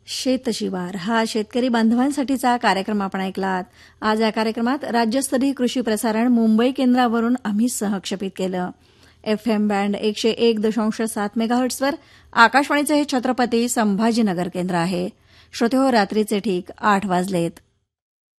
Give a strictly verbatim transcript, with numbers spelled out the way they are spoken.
शेतशिवार हा शेतकरी बांधवांसाठीचा कार्यक्रम आपण ऐकलात. आज या कार्यक्रमात राज्यस्तरीय कृषी प्रसारण मुंबई केंद्रावरून आम्ही सहक्षेपित केलं. एफ एम बँड एकशे एक दशांश सात मेगाहर्ट्सवर आकाशवाणीचे हे छत्रपती संभाजीनगर केंद्र आहे. श्रोते हो, रात्रीचे ठीक आठ वाजलेत.